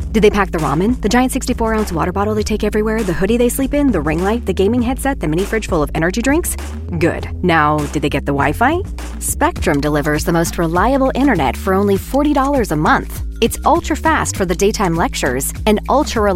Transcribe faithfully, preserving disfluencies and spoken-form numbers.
Did they pack the ramen, the giant sixty-four ounce water bottle they take everywhere, the hoodie they sleep in, the ring light, the gaming headset, the mini fridge full of energy drinks? Good. Now, did they get the Wi-Fi? Spectrum delivers the most reliable internet for only forty dollars a month. It's ultra-fast for the daytime lectures and ultra